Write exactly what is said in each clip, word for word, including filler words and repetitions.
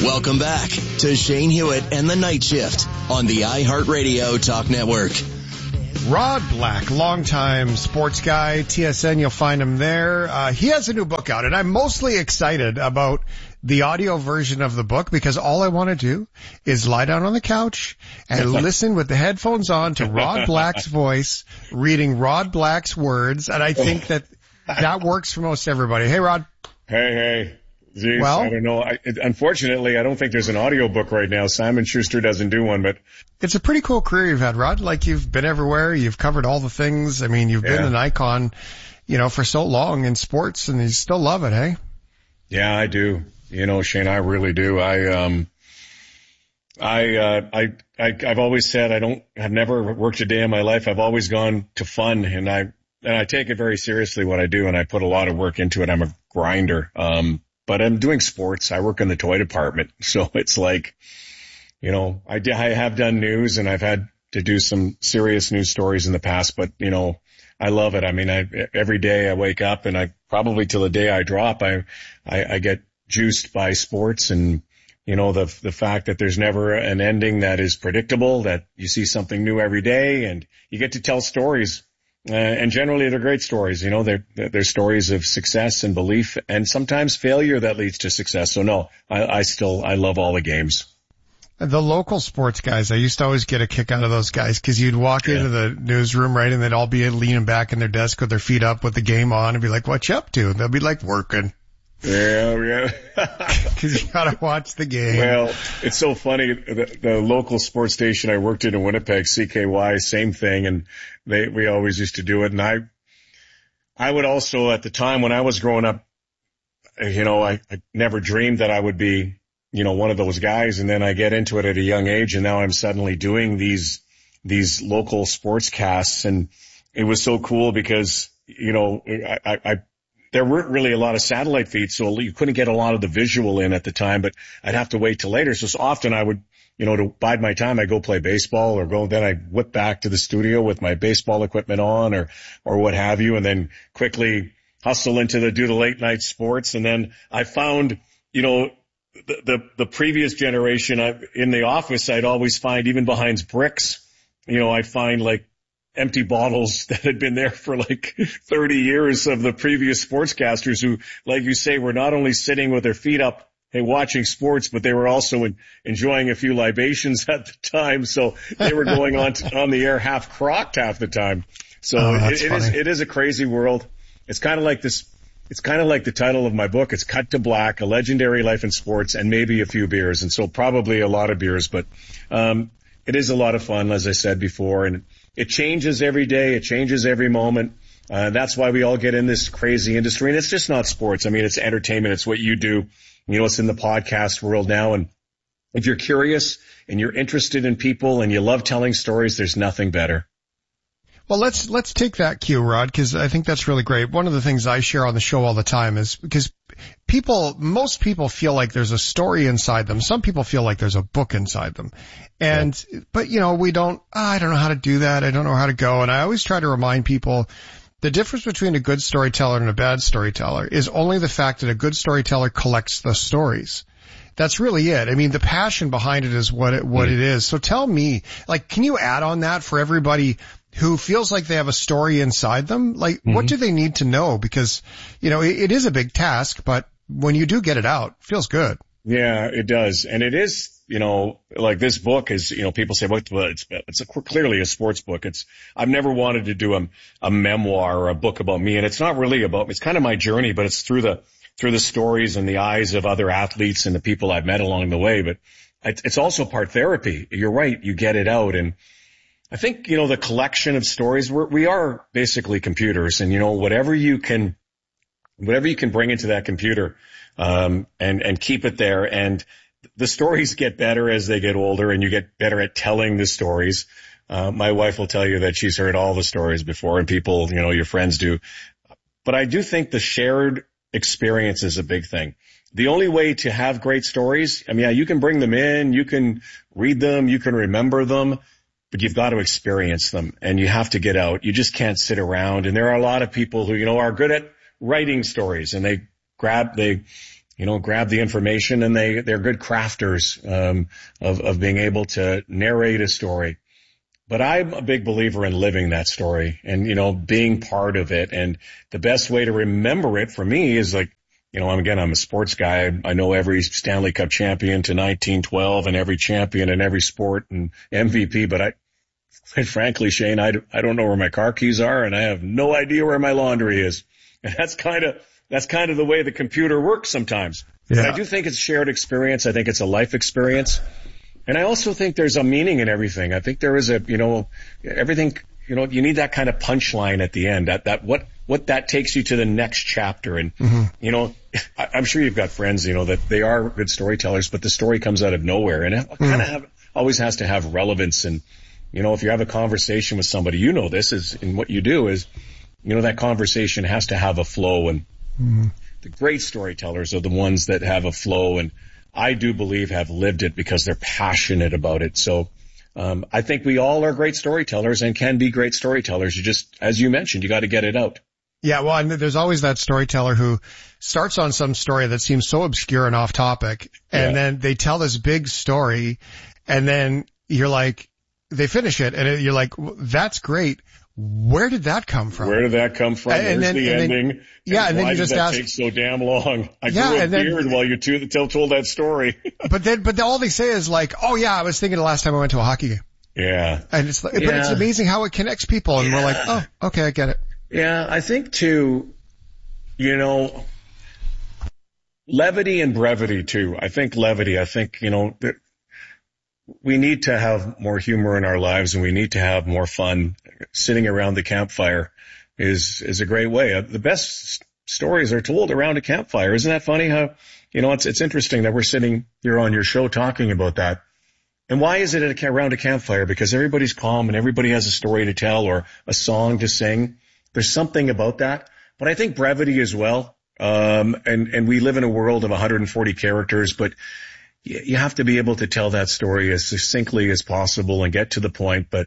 Welcome back to Shane Hewitt and the Night Shift on the iHeartRadio Talk Network. Rod Black, longtime sports guy, T S N, you'll find him there. Uh, he has a new book out, and I'm mostly excited about the audio version of the book because all I want to do is lie down on the couch and listen with the headphones on to Rod Black's voice, reading Rod Black's words, and I think that that works for most everybody. Hey, Rod. Hey, hey. Geez, well, I don't know. I, it, unfortunately, I don't think there's an audio book right now. Simon Schuster doesn't do one, but it's a pretty cool career you've had, Rod. Like, you've been everywhere. You've covered all the things. I mean, you've yeah. been an icon, you know, for so long in sports, and you still love it, hey? Yeah, I do. You know, Shane, I really do. I, um, I, uh, I, I, I've always said I don't, I've never worked a day in my life. I've always gone to fun, and I, and I take it very seriously what I do, and I put a lot of work into it. I'm a grinder. Um, But I'm doing sports. I work in the toy department. So it's like, you know, I, d- I have done news, and I've had to do some serious news stories in the past, but you know, I love it. I mean, I, every day I wake up, and I probably till the day I drop, I, I, I get juiced by sports, and you know, the, the fact that there's never an ending that is predictable, that you see something new every day, and you get to tell stories. Uh, and generally they're great stories. You know, they're, they're stories of success and belief, and sometimes failure that leads to success. So no, I, I still, I love all the games. The local sports guys, I used to always get a kick out of those guys because you'd walk yeah. into the newsroom, right, and they'd all be leaning back in their desk with their feet up with the game on and be like, what you up to? And they'll be like, working. Yeah, yeah. Because you gotta watch the game. Well, it's so funny. The, the local sports station I worked in in Winnipeg, C K Y, same thing, and they we always used to do it. And I, I would also, at the time when I was growing up, you know, I, I never dreamed that I would be, you know, one of those guys. And then I get into it at a young age, and now I'm suddenly doing these these local sports casts, and it was so cool because, you know, I. I, I there weren't really a lot of satellite feeds, so you couldn't get a lot of the visual in at the time, but I'd have to wait till later. So, so often I would, you know, to bide my time, I go play baseball or go, then I whip back to the studio with my baseball equipment on or, or what have you, and then quickly hustle into the, do the late night sports. And then I found, you know, the, the, the previous generation I, in the office, I'd always find even behind bricks, you know, I'd find like, empty bottles that had been there for like thirty years of the previous sportscasters who, like you say, were not only sitting with their feet up and watching sports, but they were also in, enjoying a few libations at the time. So they were going on to, on the air half crocked half the time. So oh, it, it is, it is a crazy world. It's kind of like this, it's kind of like the title of my book. It's Cut to Black, A Legendary Life in Sports, and maybe a few beers. And so probably a lot of beers, but, um, it is a lot of fun, as I said before, and it changes every day. It changes every moment. Uh, that's why we all get in this crazy industry. And it's just not sports. I mean, it's entertainment. It's what you do. You know, it's in the podcast world now. And if you're curious and you're interested in people and you love telling stories, there's nothing better. Well, let's, let's take that cue, Rod, because I think that's really great. One of the things I share on the show all the time is because people, most people feel like there's a story inside them. Some people feel like there's a book inside them. And, yeah. but you know, we don't, oh, I don't know how to do that. I don't know how to go. And I always try to remind people the difference between a good storyteller and a bad storyteller is only the fact that a good storyteller collects the stories. That's really it. I mean, the passion behind it is what it, what mm. it is. So tell me, like, can you add on that for everybody who feels like they have a story inside them? Like, mm-hmm. what do they need to know? Because, you know, it, it is a big task, but when you do get it out, it feels good. Yeah, it does. And it is, you know, like this book is, you know, people say, well, it's, it's a, clearly a sports book. It's, I've never wanted to do a, a memoir or a book about me. And it's not really about me. It's kind of my journey, but it's through the, through the stories and the eyes of other athletes and the people I've met along the way. But it's also part therapy. You're right. You get it out. And I think, you know, the collection of stories, we're, we are basically computers, and, you know, whatever you can, whatever you can bring into that computer, um, and, and keep it there. And the stories get better as they get older, and you get better at telling the stories. Uh, my wife will tell you that she's heard all the stories before, and people, you know, your friends do. But I do think the shared experience is a big thing. The only way to have great stories, I mean, yeah, you can bring them in, you can read them, you can remember them, but you've got to experience them, and you have to get out. You just can't sit around. And there are a lot of people who, you know, are good at writing stories, and they grab, they, you know, grab the information, and they, they're good crafters, um, of, of being able to narrate a story. But I'm a big believer in living that story and, you know, being part of it. And the best way to remember it for me is like, you know, I'm, again, I'm a sports guy. I, I know every Stanley Cup champion to nineteen twelve and every champion in every sport and M V P. But I, quite frankly, Shane, I, I don't know where my car keys are, and I have no idea where my laundry is. And that's kind of, that's kind of the way the computer works sometimes. Yeah. But I do think it's shared experience. I think it's a life experience. And I also think there's a meaning in everything. I think there is a, you know, everything, you know, you need that kind of punchline at the end, that, that, what, what that takes you to the next chapter. And, mm-hmm. you know, I, I'm sure you've got friends, you know, that they are good storytellers, but the story comes out of nowhere, and it mm-hmm. kind of have, always has to have relevance. And, you know, if you have a conversation with somebody, you know, this is, and what you do is, you know, that conversation has to have a flow, and mm-hmm. the great storytellers are the ones that have a flow, and I do believe have lived it because they're passionate about it. So, um, I think we all are great storytellers and can be great storytellers. You just, as you mentioned, you got to get it out. Yeah, well, and there's always that storyteller who starts on some story that seems so obscure and off topic, and yeah. then they tell this big story, and then you're like, they finish it, and you're like, that's great. Where did that come from? Where did that come from? And, and then, the and ending. Then, yeah, and, and then you just ask, why did that take so damn long? I yeah, grew a and then, beard while you two tell, told that story. but then, but all they say is like, oh yeah, I was thinking the last time I went to a hockey game. Yeah. And it's like, yeah. but it's amazing how it connects people, and yeah. we're like, oh, okay, I get it. Yeah, I think too, you know, levity and brevity too. I think levity, I think, you know, that we need to have more humor in our lives, and we need to have more fun. Sitting around the campfire is, is a great way. The best stories are told around a campfire. Isn't that funny how, you know, it's, it's interesting that we're sitting here on your show talking about that. And why is it at a, around a campfire? Because everybody's calm and everybody has a story to tell or a song to sing. There's something about that. But I think brevity as well. Um, and, and we live in a world of one hundred forty characters, but you have to be able to tell that story as succinctly as possible and get to the point. But,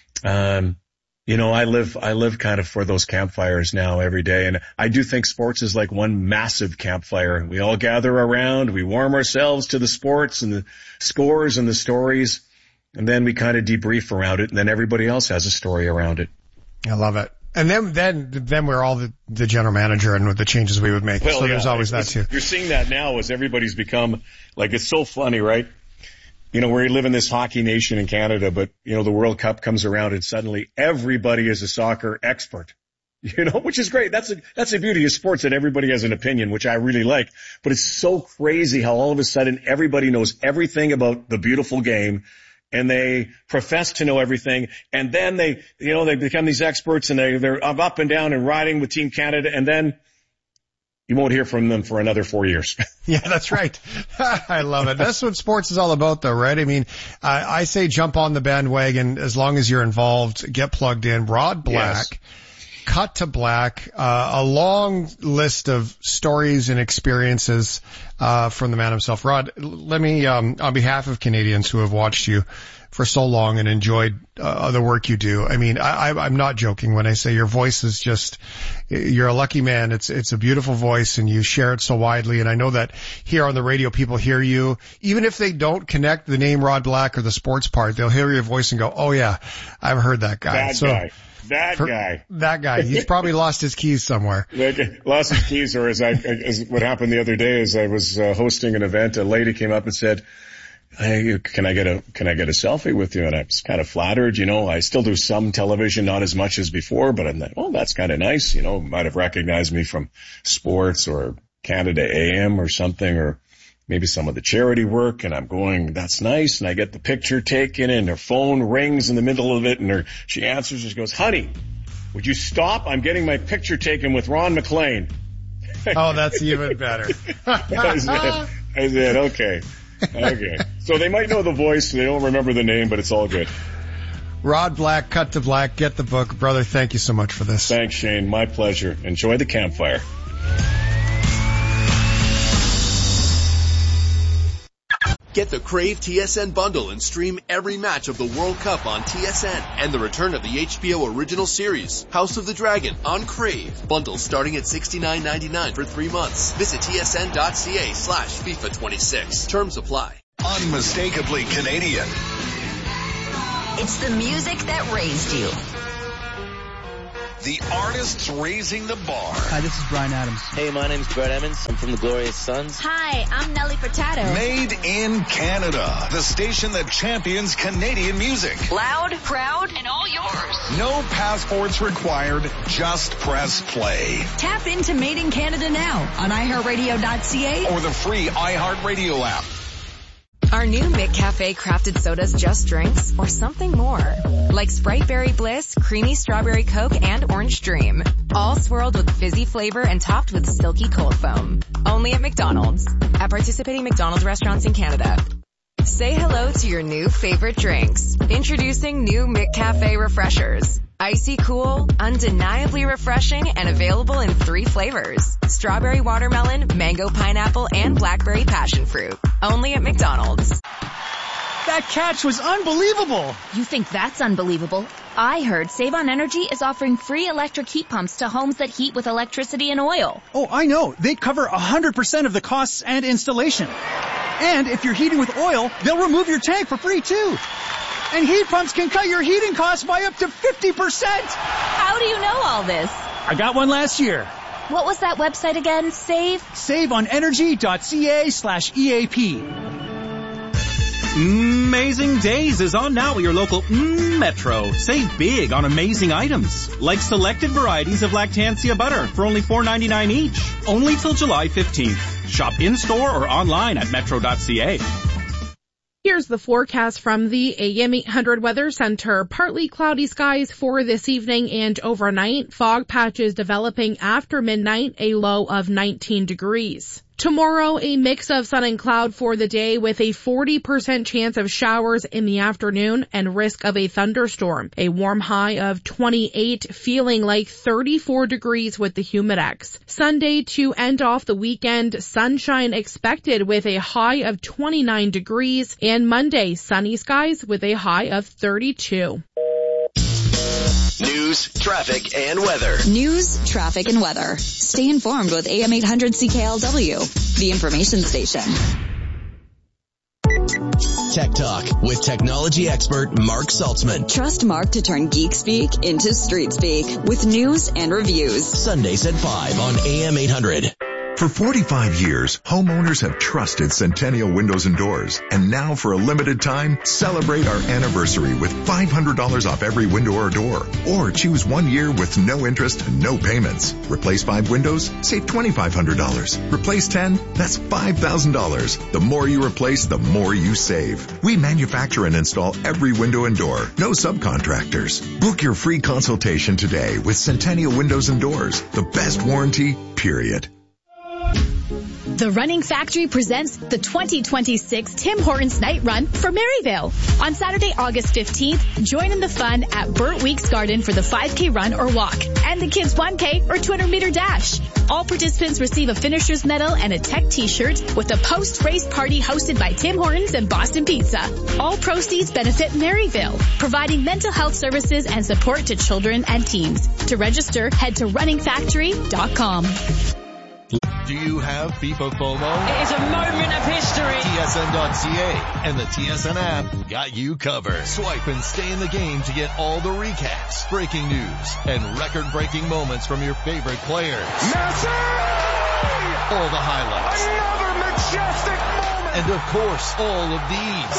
um, you know, I live, I live kind of for those campfires now every day. And I do think sports is like one massive campfire. We all gather around, we warm ourselves to the sports and the scores and the stories, and then we kind of debrief around it, and then everybody else has a story around it. I love it. And then, then, then we're all the, the general manager and with the changes we would make. Well, so yeah, there's always that too. You're seeing that now as everybody's become, like, it's so funny, right? You know, we live in this hockey nation in Canada, but, you know, the World Cup comes around and suddenly everybody is a soccer expert, you know, which is great. That's a, that's the beauty of sports, that everybody has an opinion, which I really like. But it's so crazy how all of a sudden everybody knows everything about the beautiful game, and they profess to know everything, and then they, you know, they become these experts, and they, they're up and down and riding with Team Canada, and then you won't hear from them for another four years. Yeah, that's right. I love it. That's what sports is all about, though, right? I mean, I, I say jump on the bandwagon as long as you're involved, get plugged in. Rod Black. Yes. Cut to Black, uh, a long list of stories and experiences, uh, from the man himself. Rod, let me, um, on behalf of Canadians who have watched you for so long and enjoyed, uh, the work you do. I mean, I, I, I'm not joking when I say your voice is just, you're a lucky man. It's, it's a beautiful voice, and you share it so widely. And I know that here on the radio, people hear you, even if they don't connect the name Rod Black or the sports part, they'll hear your voice and go, oh yeah, I've heard that guy. That so, guy. That For, guy. That guy. He's probably lost his keys somewhere. Lost his keys, or as I, as what happened the other day is I was uh, hosting an event. A lady came up and said, "Hey, can I get a, can I get a selfie with you?" And I was kind of flattered. You know, I still do some television, not as much as before, but I'm like, oh, that's kind of nice. You know, might have recognized me from sports or Canada A M or something, or maybe some of the charity work, and I'm going, that's nice. And I get the picture taken, and her phone rings in the middle of it, and her, she answers and she goes, "Honey, would you stop? I'm getting my picture taken with Ron McLean." Oh, that's even better. I, said, I said, okay, okay. So they might know the voice, they don't remember the name, but it's all good. Rod Black, Cut to Black, get the book. Brother, thank you so much for this. Thanks, Shane. My pleasure. Enjoy the campfire. Get the Crave T S N bundle and stream every match of the World Cup on T S N and the return of the H B O original series, House of the Dragon, on Crave. Bundles starting at sixty-nine ninety-nine for three months. Visit tsn.ca slash FIFA twenty-six. Terms apply. Unmistakably Canadian. It's the music that raised you. The artists raising the bar. Hi, this is Bryan Adams. Hey, my name's Brett Emmons. I'm from the Glorious Sons. Hi, I'm Nelly Furtado. Made in Canada. The station that champions Canadian music. Loud, proud, and all yours. No passports required. Just press play. Tap into Made in Canada now on i heart radio dot c a or the free iHeartRadio app. Are new McCafe crafted sodas just drinks or something more? Like Sprite Berry Bliss, Creamy Strawberry Coke, and Orange Dream. All swirled with fizzy flavor and topped with silky cold foam. Only at McDonald's. At participating McDonald's restaurants in Canada. Say hello to your new favorite drinks. Introducing new McCafe Refreshers. Icy cool, undeniably refreshing, and available in three flavors. Strawberry watermelon, mango pineapple, and blackberry passion fruit. Only at McDonald's. That catch was unbelievable. You think that's unbelievable? I heard Save on Energy is offering free electric heat pumps to homes that heat with electricity and oil. Oh, I know. They cover one hundred percent of the costs and installation. And if you're heating with oil, they'll remove your tank for free, too. And heat pumps can cut your heating costs by up to fifty percent. How do you know all this? I got one last year. What was that website again? Save? save on energy dot c a slash E A P. Amazing Days is on now at your local mm, Metro. Save big on amazing items, like selected varieties of Lactancia butter for only four ninety-nine each. Only till July fifteenth. Shop in-store or online at metro dot c a. Here's the forecast from the A M eight hundred Weather Center. Partly cloudy skies for this evening and overnight. Fog patches developing after midnight, a low of nineteen degrees. Tomorrow, a mix of sun and cloud for the day with a forty percent chance of showers in the afternoon and risk of a thunderstorm. A warm high of twenty-eight, feeling like thirty-four degrees with the Humidex. Sunday to end off the weekend, sunshine expected with a high of twenty-nine degrees, and Monday, sunny skies with a high of thirty-two. News, traffic, and weather. News, traffic, and weather. Stay informed with A M eight hundred C K L W, the information station. Tech Talk with technology expert Mark Saltzman. Trust Mark to turn geek speak into street speak with news and reviews. Sundays at five on A M eight hundred. For forty-five years, homeowners have trusted Centennial Windows and Doors. And now for a limited time, celebrate our anniversary with five hundred dollars off every window or door. Or choose one year with no interest and no payments. Replace five windows, save twenty-five hundred dollars. Replace ten, that's five thousand dollars. The more you replace, the more you save. We manufacture and install every window and door. No subcontractors. Book your free consultation today with Centennial Windows and Doors. The best warranty, period. The Running Factory presents the twenty twenty-six Tim Hortons Night Run for Maryvale. On Saturday, August fifteenth, join in the fun at Burt Weeks Garden for the five K run or walk and the kids one K or two hundred meter dash. All participants receive a finisher's medal and a tech t-shirt with a post-race party hosted by Tim Hortons and Boston Pizza. All proceeds benefit Maryvale, providing mental health services and support to children and teens. To register, head to running factory dot com. Do you have FIFA FOMO? It is a moment of history. T S N dot C A and the T S N app got you covered. Swipe and stay in the game to get all the recaps, breaking news, and record-breaking moments from your favorite players. Messi! All the highlights. Another majestic moment. And of course, all of these.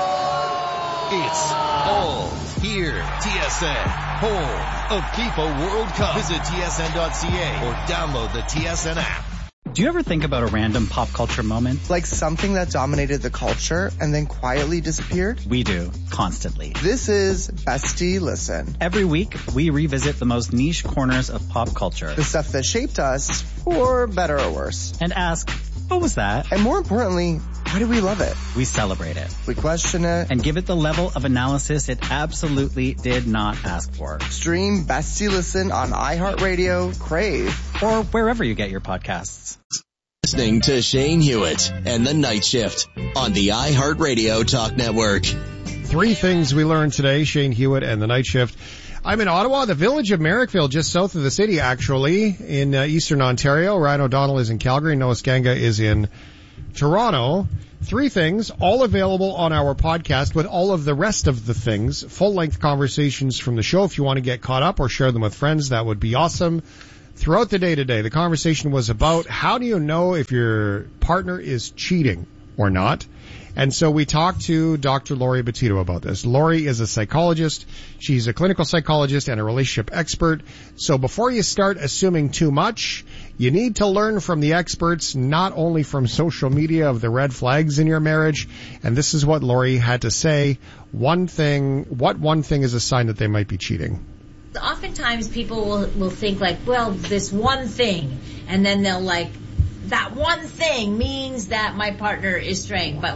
It's all here. T S N, home of FIFA World Cup. Visit T S N dot C A or download the T S N app. Do you ever think about a random pop culture moment? Like something that dominated the culture and then quietly disappeared? We do, constantly. This is Bestie Listen. Every week, we revisit the most niche corners of pop culture. The stuff that shaped us, for better or worse. And ask, what was that? And more importantly, why do we love it? We celebrate it. We question it. And give it the level of analysis it absolutely did not ask for. Stream Bestie Listen on iHeartRadio, Crave, or wherever you get your podcasts. Listening to Shane Hewitt and the Night Shift on the iHeartRadio Talk Network. Three things we learned today, Shane Hewitt and the Night Shift. I'm in Ottawa, the village of Merrickville, just south of the city, actually, in uh, eastern Ontario. Ryan O'Donnell is in Calgary. Noah Skanga is in Toronto. Three things, all available on our podcast with all of the rest of the things. Full-length conversations from the show. If you want to get caught up or share them with friends, that would be awesome. Throughout the day today, the conversation was about how do you know if your partner is cheating or not? And so we talked to Doctor Lori Betito about this. Lori is a psychologist. She's a clinical psychologist and a relationship expert. So before you start assuming too much, you need to learn from the experts, not only from social media, of the red flags in your marriage. And this is what Lori had to say. One thing, what one thing is a sign that they might be cheating? Oftentimes people will, will think like, well, this one thing, and then they'll like, that one thing means that my partner is straying. But